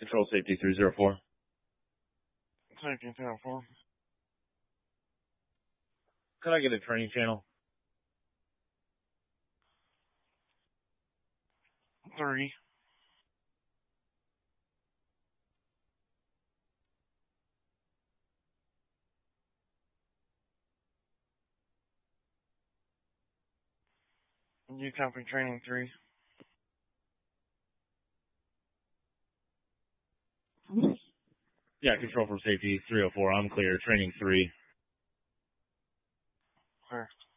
Control safety 304. Safety 304. Could I get a training channel? 3. You copy training 3. Yeah, control from safety 304. I'm clear. Training 3. Clear.